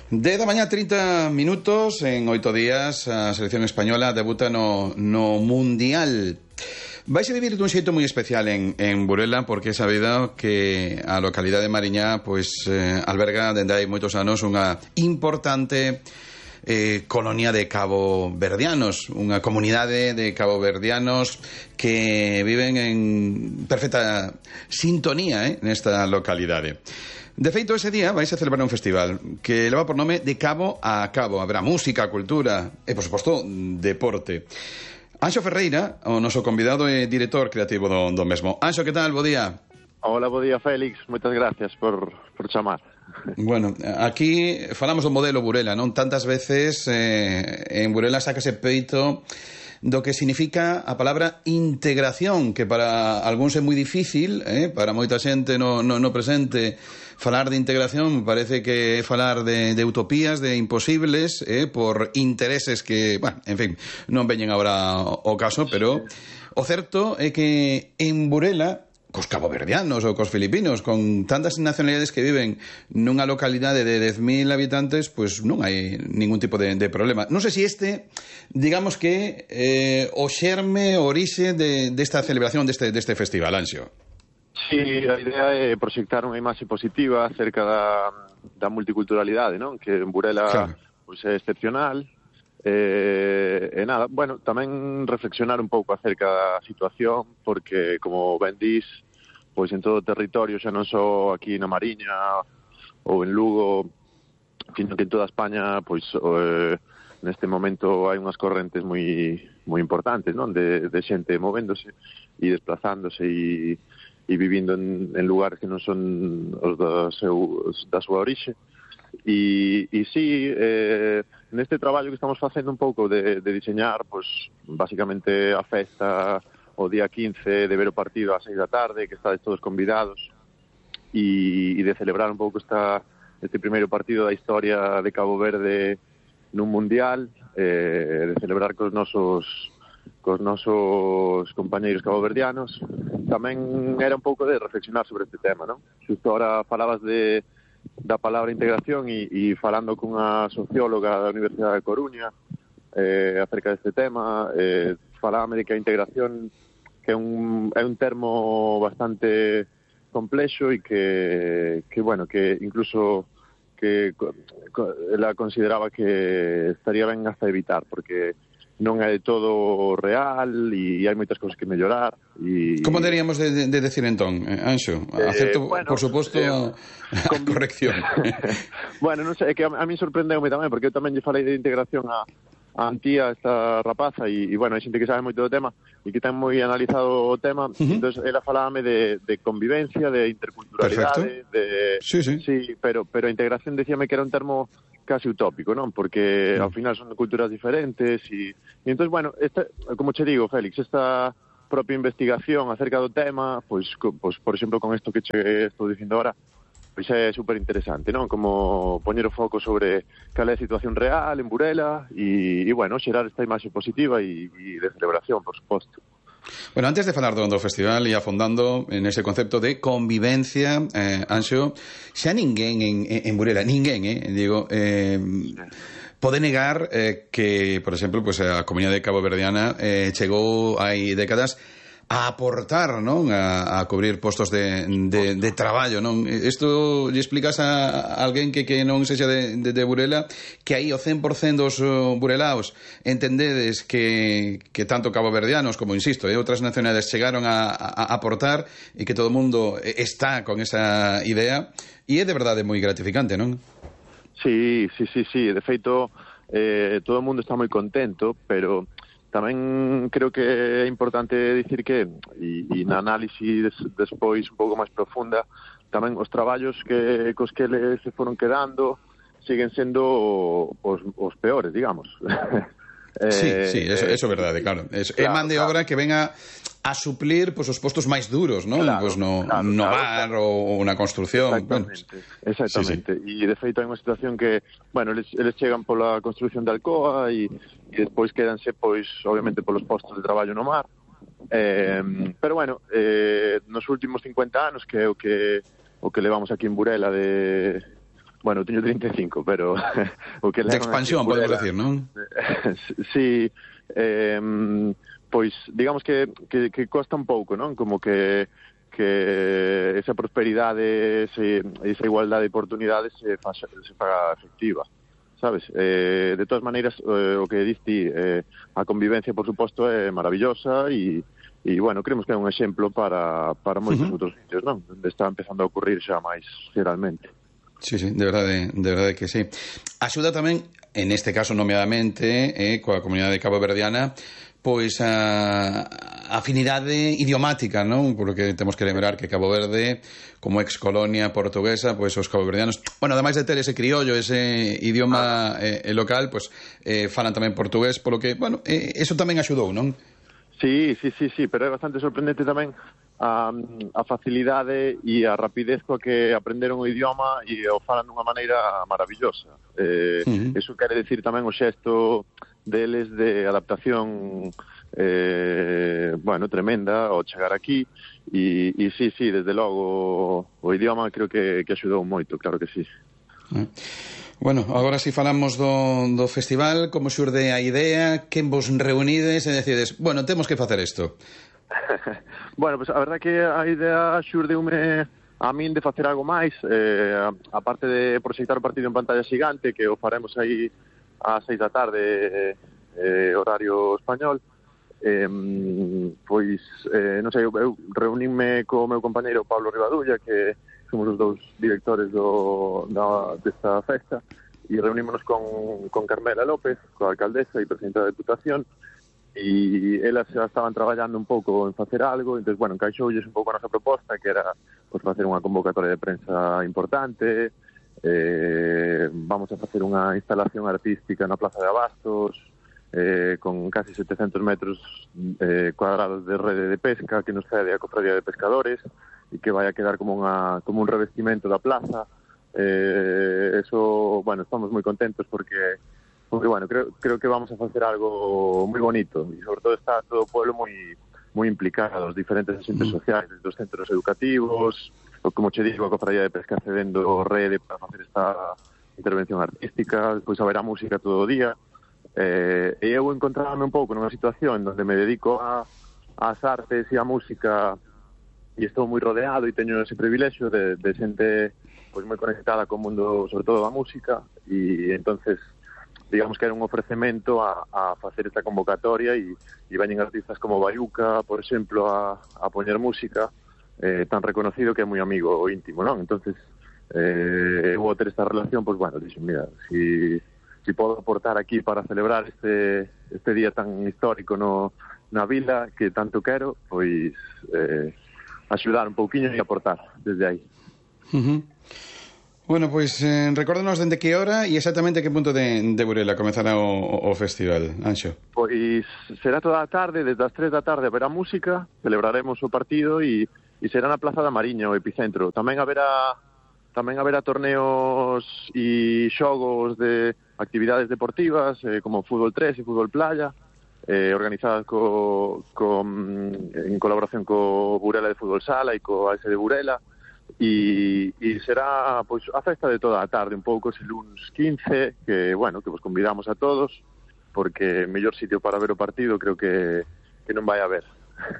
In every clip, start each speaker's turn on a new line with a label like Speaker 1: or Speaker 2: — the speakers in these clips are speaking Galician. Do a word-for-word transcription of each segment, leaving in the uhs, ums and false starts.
Speaker 1: dez da mañá, trinta minutos. En oito días a selección española debuta no, no Mundial. Vais a vivir dun xeito moi especial en, en Burela, porque é sabido que a localidade de Mariñá pues, eh, alberga dende hai moitos anos unha importante eh, colonia de caboverdianos, unha comunidade de caboverdianos que viven en perfecta sintonía eh, nesta localidade. De feito, ese día vais a celebrar un festival que leva por nome de Cabo a Cabo. Habrá música, cultura e, por suposto, deporte. Anxo Ferreira, o noso convidado e director creativo do, do mesmo. Anxo, que tal? Bo día.
Speaker 2: Hola, bo día, Félix. Moitas gracias por, por chamar.
Speaker 1: Bueno, aquí falamos do modelo Burela, non? Tantas veces eh, en Burela sácase peito do que significa a palabra integración, que para algúns é moi difícil, eh? Para moita xente no, no, no presente falar de integración parece que é falar de, de utopías, de imposibles, eh? Por intereses que, bueno, en fin, non veñen agora o caso, pero o certo é que en Burela, cos caboverdianos ou cos filipinos, con tantas nacionalidades que viven nunha localidade de dez mil habitantes, pois non hai ningún tipo de, de problema. Non sei se este, digamos que eh, o xerme, o orixe de, desta celebración deste, deste festival, Anxo.
Speaker 2: Sí, a idea é proxectar unha imaxe positiva acerca da, da multiculturalidade, non? Que en Burela claro. Pois é excepcional. Eh, e nada, bueno, tamén reflexionar un pouco acerca da situación, porque, como ben dís, pois en todo o territorio, xa non só aquí na Mariña ou en Lugo, sino que en toda España, pois eh, neste momento hai unhas correntes moi moi importantes, non? De, de xente movéndose e desplazándose e, e vivindo en, en lugares que non son os da, seu, da súa orixe. E, e sí, eh, neste traballo que estamos facendo un pouco de, de diseñar, pois, basicamente a festa o día quince, de ver o partido ás seis da tarde, que estades todos convidados, e, e de celebrar un pouco esta, este primeiro partido da historia de Cabo Verde nun Mundial, eh, de celebrar cos nosos cos nosos compañeiros caboverdianos. Tamén era un pouco de reflexionar sobre este tema, non? Xusto ahora falabas de da palabra integración e, e falando cunha socióloga da Universidade de Coruña eh, acerca deste tema, eh, falábame de que a integración que é un, é un termo bastante complexo e que, que bueno, que incluso que ela consideraba que estaría ben hasta evitar, porque non é de todo real e hai moitas cousas que mellorar. E... Como
Speaker 1: deberíamos de, de, de decir entón, Anxo? Acepto, eh, bueno, por suposto, eh, a corrección.
Speaker 2: Bueno, non sei, é que a, a mí sorprendeume tamén, porque eu tamén lle falei de integración a, a Antía, esta rapaza, e, e bueno, hai xente que sabe moito do tema e que ten moi analizado o tema, uh-huh. Entón, ela falábame de, de convivencia, de interculturalidade, de...
Speaker 1: Sí, sí.
Speaker 2: Sí, pero, pero a integración decíame que era un termo casi utópico, non? Porque ao final son culturas diferentes e, e entón, bueno, esta, como che digo, Félix, esta propia investigación acerca do tema, pois, pois por exemplo, con isto que che estou dicindo ahora, pois é super interesante, non? Como poñer o foco sobre cal é a situación real en Burela e, e bueno, xerar esta imaxe positiva e, e de celebración, por suposto.
Speaker 1: Bueno, antes de falar do, do festival e afondando en ese concepto de convivencia, eh, Anxo, xa ninguén en, en Burela, ninguén, eh, digo, eh, pode negar eh, que, por exemplo, pues, a comunidade caboverdiana eh, chegou hai décadas a aportar, non? A, a cubrir postos de, de, de traballo, non? Isto lle explicas a, a alguén que, que non sexa de, de, de Burela que aí o cen por cento dos uh, burelaos entendedes que, que tanto caboverdianos como, insisto, eh, outras nacionalidades chegaron a, a, a aportar e que todo o mundo está con esa idea e é de verdade moi gratificante, non?
Speaker 2: Sí, sí, sí, sí. De feito, eh, todo o mundo está moi contento, pero tamén creo que é importante dicir que, e, e na análise des, despois un pouco máis profunda, tamén os traballos que cos que les se foron quedando siguen sendo os, os peores, digamos.
Speaker 1: eh, sí, sí, eso, eso é verdade, claro. Es, claro, é man de obra claro. Que venga a suplir pues, os postos máis duros, non? Claro, pues no, claro, no claro, mar claro. Ou na construción.
Speaker 2: Exactamente,
Speaker 1: bueno.
Speaker 2: Exactamente. Sí, sí. E de feito hai unha situación que, bueno, eles, eles chegan pola construción de Alcoa e, e despois quedanse, pois, obviamente, polos postos de traballo no mar. Eh, pero, bueno, eh, nos últimos cincuenta anos, que é o que o que levamos aquí en Burela de, bueno, teño trinta e cinco, pero o que
Speaker 1: de expansión, podemos decir, non?
Speaker 2: Sí, eh, pois digamos que, que, que costa un pouco, non? Como que que esa prosperidade, ese, esa igualdade de oportunidades se faga, se faga efectiva, sabes? Eh, de todas maneiras, eh, o que diste, eh, a convivencia, por suposto, é maravillosa e E, bueno, creemos que é un exemplo para, para moitos uh-huh. outros sitios, non? Onde está empezando a ocurrir xa máis geralmente.
Speaker 1: Sí, sí, de verdade, de verdade que sí. Axuda tamén, en este caso nomeadamente, eh, coa comunidade caboverdiana, pois a afinidade idiomática, non? Porque temos que lembrar que Cabo Verde, como ex-colonia portuguesa, pois os caboverdianos, bueno, ademais de ter ese criollo, ese idioma eh, local, pois eh, falan tamén portugués, polo que, bueno, eh, eso tamén axudou, non?
Speaker 2: Sí, sí, sí, sí, pero é bastante sorprendente tamén a, a facilidade e a rapidez coa que aprenderon o idioma e o falan dunha maneira maravillosa. Eh, uh-huh. Eso quere decir tamén o xesto deles de adaptación eh, bueno, tremenda ao chegar aquí e, e sí, sí, desde logo o idioma creo que, que axudou moito, claro que sí.
Speaker 1: Uh-huh. Bueno, agora si falamos do, do festival, como xurde a idea, quen vos reunides e decides, bueno, temos que facer isto?
Speaker 2: Bueno, pues a verdad que a idea xurdeume a min de facer algo máis, eh, a parte de proxectar o partido en pantalla xigante, que o faremos aí ás seis da tarde, eh, horario español, eh, pois, eh, non sei, eu, eu reuníme co meu compañeiro Pablo Rivadulla, que somos os dous directores do, da, desta festa, e reunímonos con, con Carmela López, coa alcaldesa e presidenta da Deputación, e elas xa estaban traballando un pouco en facer algo, entón, bueno, encaixoulles un pouco a nosa proposta, que era pues, facer unha convocatoria de prensa importante, eh, vamos a facer unha instalación artística na Plaza de Abastos, eh, con casi setecentos metros eh, cuadrados de rede de pesca que nos cede a Cofradía de Pescadores, e que vai a quedar como unha como un revestimento da plaza. Eh, eso, bueno, estamos moi contentos porque porque bueno, creo creo que vamos a facer algo moi bonito e sobre todo está todo o pueblo moi moi implicado, os diferentes agentes sociais, dos centros educativos, ou como che digo, a Cofradía de Pesca cedendo rede para facer esta intervención artística, despois haberá música todo o día. Eh, e eu encontrarme un pouco nunha situación onde me dedico a ás artes e á música e estou moi rodeado e teño ese privilexio de, de xente pois moi conectada co mundo, sobre todo da música, e entonces digamos que era un ofrecemento a, a facer esta convocatoria e, e veñen artistas como Bayuca, por exemplo, a, a poñer música, eh, tan reconocido que é moi amigo íntimo, non? Entonces, eh, eu vou ter esta relación, pois bueno, dixo, mira, si, si podo aportar aquí para celebrar este, este día tan histórico no, na vila que tanto quero, pois eh, axudar un pouquiño e aportar desde aí.
Speaker 1: Uh-huh. Bueno, pois pues, eh, recórdanos dende que hora e exactamente que punto de, de Burela comezará o, o festival, Anxo.
Speaker 2: Pois será toda a tarde, desde as tres da tarde haberá música, celebraremos o partido e, e será na Plaza da Mariña, o epicentro. Tamén haberá tamén haberá torneos e xogos de actividades deportivas, eh, como fútbol tres e fútbol playa, eh, organizadas co, co, en colaboración co Burela de Fútbol Sala e co A S de Burela, e, e será pois a festa de toda a tarde, un pouco ese luns quince, que, bueno, que vos convidamos a todos, porque mellor sitio para ver o partido creo que, que non vai haber.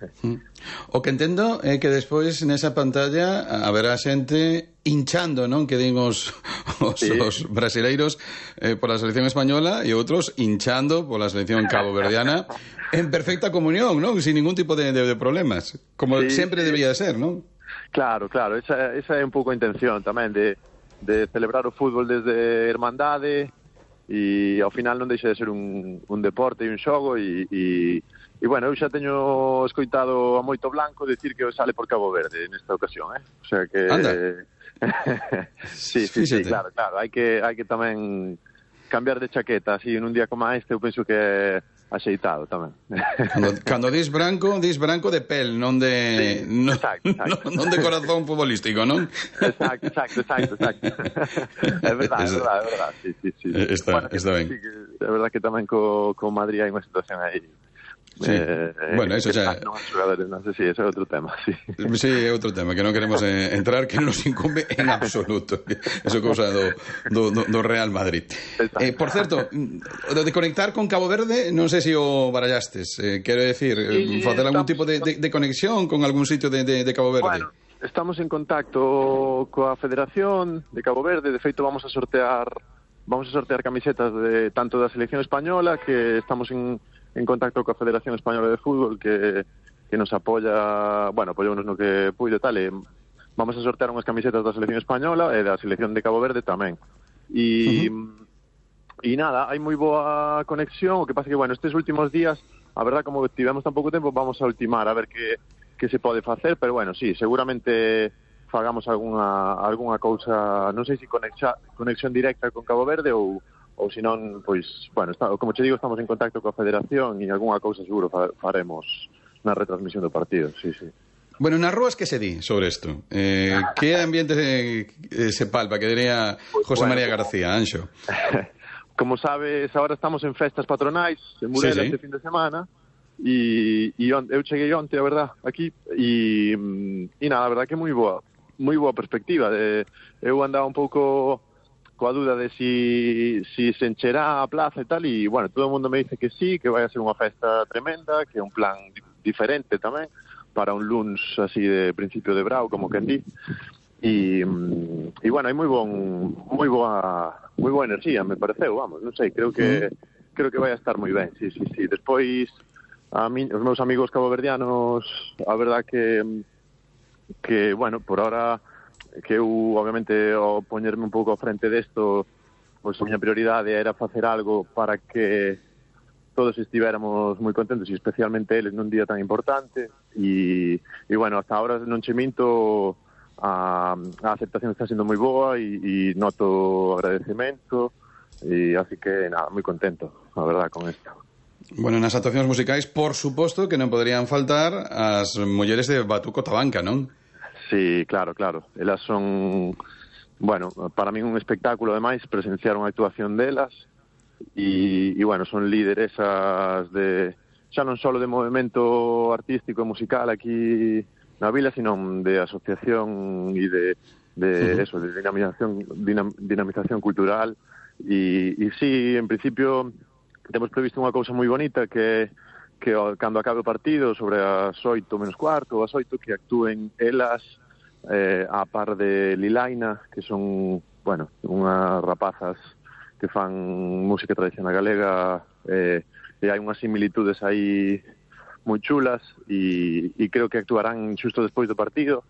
Speaker 1: O que entendo é que despois nesa pantalla haberá xente hinchando, non? Que din os, os, sí. os brasileiros eh, pola selección española e outros hinchando pola selección caboverdiana en perfecta comunión, non? Sin ningún tipo de, de, de problemas, como sí, sempre sí. debería de ser, non?
Speaker 2: Claro, claro, esa, esa é un pouco a intención tamén de, de celebrar o fútbol desde hermandade e ao final non deixa de ser un, un deporte e un xogo e, e E, bueno, eu xa teño escoitado a Moito Blanco decir que sale por Cabo Verde nesta ocasión, eh? O sea que...
Speaker 1: Anda.
Speaker 2: sí, sí, sí, claro, claro. Hai que, hai que tamén cambiar de chaqueta, así, en un día como este, eu penso que é axeitado tamén.
Speaker 1: Cando, cando dis branco, dis branco de pel, non de...
Speaker 2: Sí,
Speaker 1: non,
Speaker 2: exacto, exacto.
Speaker 1: Non, non de corazón futbolístico, non?
Speaker 2: Exacto, exacto, exacto, exacto. É verdade, é verdade, é verdade, sí, sí, sí.
Speaker 1: Está,
Speaker 2: bueno,
Speaker 1: está ben.
Speaker 2: Sí, que, é verdade que tamén co, co Madrid hai unha situación aí
Speaker 1: Sí. Eh, bueno, eso xa...
Speaker 2: Non xogadores, non sei, sí, ese é outro tema, sí.
Speaker 1: Sí, é outro tema, que non queremos eh, entrar, que non nos incumbe en absoluto. Eso é cousa do, do, do Real Madrid. Eh, por certo, do de conectar con Cabo Verde, non sei se o barallastes. Eh, quero decir, sí, facer algún tipo de, de, de conexión con algún sitio de, de, de Cabo Verde.
Speaker 2: Bueno, estamos en contacto coa Federación de Cabo Verde. De feito, vamos a sortear vamos a sortear camisetas de tanto da selección española, que estamos en en contacto coa Federación Española de Fútbol, que, que nos apoya, bueno, apoyounos no que puido e tal, e vamos a sortear unhas camisetas da selección española e da selección de Cabo Verde tamén. E, uh-huh. e nada, hai moi boa conexión, o que pasa que, bueno, estes últimos días, a verdad, como tivemos tan pouco tempo, vamos a ultimar a ver que, que se pode facer, pero bueno, sí, seguramente fagamos algunha, algunha cousa, non sei se conexa, conexión directa con Cabo Verde ou ou se non, pois, bueno, está, como che digo, estamos en contacto coa Federación e algunha cousa seguro faremos na retransmisión do partido, sí, sí.
Speaker 1: Bueno, nas rúas que se di sobre isto? Eh, que ambiente se, eh, se palpa, que diría pues, José bueno, María García, Anxo?
Speaker 2: Como sabes, agora estamos en festas patronais en Burela, sí, sí, este fin de semana, e, e on, eu cheguei onte, a verdad, aquí, e, e nada, a verdad que moi boa, moi boa perspectiva. De, eu andaba un pouco coa duda de si, si se encherá a plaza e tal, e, bueno, todo o mundo me dice que sí, que vai a ser unha festa tremenda, que é un plan diferente tamén, para un luns así de principio de brao, como quen di, e, e bueno, hai moi bon, moi boa, moi boa enerxía, me pareceu, vamos, non sei, creo que mm. creo que vai a estar moi ben, sí, sí, sí. Despois, a mí, os meus amigos caboverdianos, a verdad que, que, bueno, por ahora... que eu, obviamente, ao poñerme un pouco ao frente desto, pois a miña prioridade era facer algo para que todos estivéramos moi contentos, e especialmente eles nun día tan importante, e, e bueno, hasta ahora non che minto, a, a aceptación está sendo moi boa, e, e noto agradecemento, e así que, nada, moi contento, a verdad, con isto.
Speaker 1: Bueno, nas actuacións musicais, por suposto, que non poderían faltar as mulleres de Batuco Tabanca, non?
Speaker 2: Sí, claro, claro. Elas son, bueno, para min un espectáculo, ademais, presenciar unha actuación delas, e, e bueno, son lideresas de, xa non só de movimento artístico e musical aquí na vila, sino de asociación e de, de uh-huh. eso, de dinamización, dinam, dinamización cultural, e, e sí, en principio, temos previsto unha cousa moi bonita, que que cando acabe o partido, sobre as oito menos cuarto, ou as oito, que actúen elas eh, a par de Lilaina, que son, bueno, unhas rapazas que fan música tradicional galega, eh, e hai unhas similitudes aí moi chulas, e, e creo que actuarán xusto despois do partido.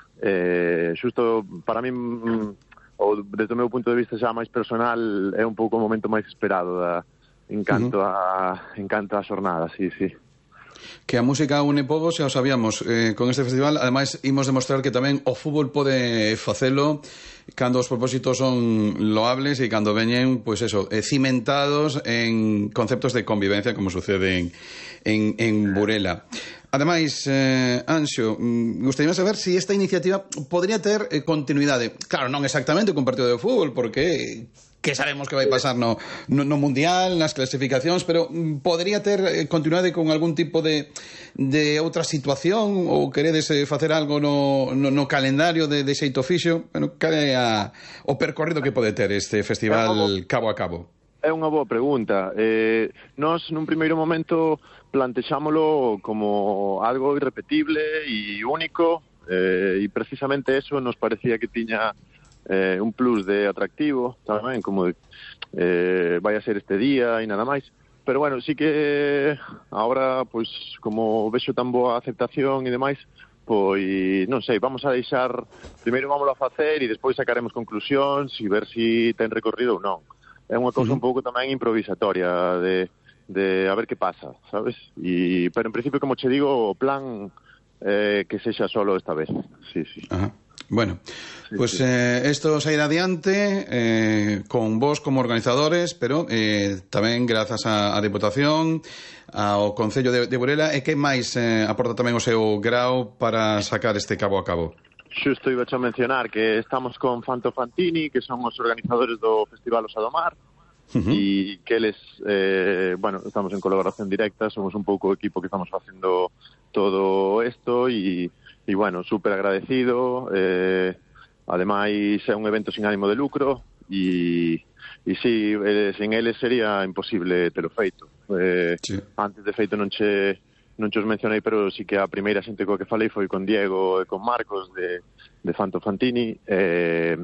Speaker 2: Eh, xusto, para min, ou desde o meu punto de vista xa máis personal, é un pouco o momento máis esperado da en canto a en canto a xornada, sí, sí.
Speaker 1: Que a música une povos, xa o sabíamos, eh, con este festival. Ademais, imos demostrar que tamén o fútbol pode facelo cando os propósitos son loables e cando veñen, pois eso, eh, cimentados en conceptos de convivencia, como sucede en, en, en Burela. Ademais, eh, Anxo, gustaría saber se si esta iniciativa podría ter eh, continuidade. Claro, non exactamente con partido de fútbol, porque que sabemos que vai pasar no, no, no Mundial, nas clasificacións, pero podría ter eh, continuidade con algún tipo de, de outra situación, ou queredes eh, facer algo no, no, no calendario de, de xeito fixo? Bueno, cal é a, o percorrido que pode ter este festival cabo a cabo?
Speaker 2: É unha boa pregunta. Eh, nós, nun primeiro momento, plantexámolo como algo irrepetible e único, eh, e precisamente eso nos parecía que tiña eh, un plus de atractivo tamén, como de, eh, vai a ser este día e nada máis. Pero bueno, sí que agora, pois, como vexo tan boa aceptación e demais, pois, non sei, vamos a deixar, primeiro vámoslo a facer e despois sacaremos conclusións e ver se si ten recorrido ou non. É unha cousa uh-huh. un pouco tamén improvisatoria de, de a ver que pasa, sabes? E, pero en principio, como che digo, o plan eh, que sexa solo esta vez. Sí, sí.
Speaker 1: Ajá. Bueno,
Speaker 2: sí,
Speaker 1: pues
Speaker 2: sí.
Speaker 1: Eh, esto se irá adiante eh, con vos como organizadores, pero eh, tamén grazas á Diputación, ao Concello de, de Burela. E que máis eh, aporta tamén o seu grao para sacar este cabo a cabo?
Speaker 2: Xusto iba a mencionar que estamos con Fanto Fantini, que son os organizadores do Festival Osa do Mar, Uh-huh. Y que eles, eh, bueno, estamos en colaboración directa, somos un pouco o equipo que estamos facendo todo isto e, e bueno, super agradecido, eh, ademais é un evento sin ánimo de lucro e, e si, eh, sin eles sería imposible telo feito. Eh, sí. Antes de feito non che non che os mencionei, pero sí que a primeira xente coa que falei foi con Diego e con Marcos de, de Fanto Fantini, eh,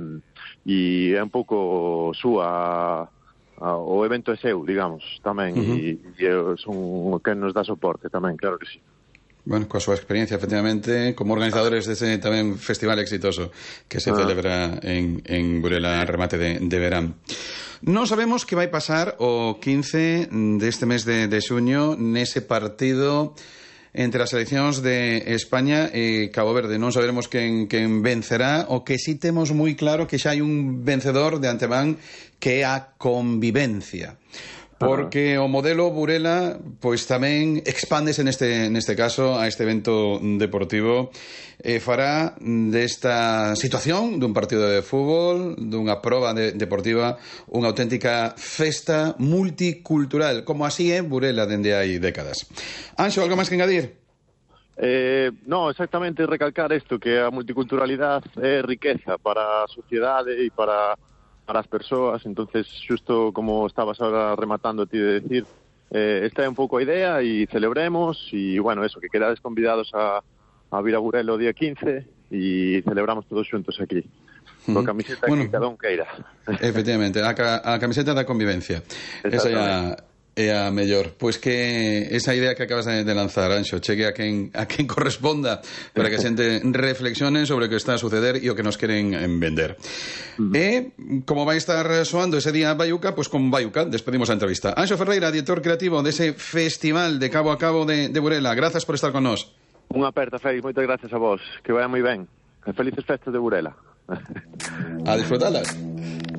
Speaker 2: e é un pouco súa... o evento é seu, digamos, tamén, uh-huh. e, e son o que nos dá soporte tamén, claro que sí.
Speaker 1: Bueno, coa súa experiencia, efectivamente, como organizadores dese tamén festival exitoso que se ah. celebra en, en Burela, remate de, de verán. Non sabemos que vai pasar o quince deste mes de, de xuño nese partido entre as seleccións de España e Cabo Verde. Non saberemos quen, quen vencerá, o que sí temos moi claro que xa hai un vencedor de antemán, que é a convivencia. Porque o modelo Burela pois tamén expándese neste, neste caso a este evento deportivo e fará desta situación dun partido de fútbol, dunha proba de, deportiva, unha auténtica festa multicultural, como así é Burela dende hai décadas. Anxo, algo máis que engadir?
Speaker 2: Eh, no, exactamente recalcar isto, que a multiculturalidade é riqueza para a sociedade e para... para as persoas, entonces xusto como estabas ahora rematando ti de decir, eh, esta é un pouco a idea e celebremos e, bueno, eso, que quedades convidados a, a vir a Burela o día quince e celebramos todos xuntos aquí. Mm. Con camiseta bueno, que cada un queira.
Speaker 1: Efectivamente, a, a camiseta da convivencia. Esa é a, é a mellor. Pois que esa idea que acabas de lanzar, Anxo, chegue a quen, a quen corresponda para que a xente reflexione sobre o que está a suceder e o que nos queren vender. Uh-huh. E, como vai estar soando ese día Baiuca, pois con Baiuca despedimos a entrevista. Anxo Ferreira, director creativo dese festival de Cabo a Cabo de, de Burela. Grazas por estar con nós.
Speaker 2: Unha aperta, Félix, moitas gracias a vos. Que vaya moi ben. Felices festas de Burela.
Speaker 1: A disfrutalas.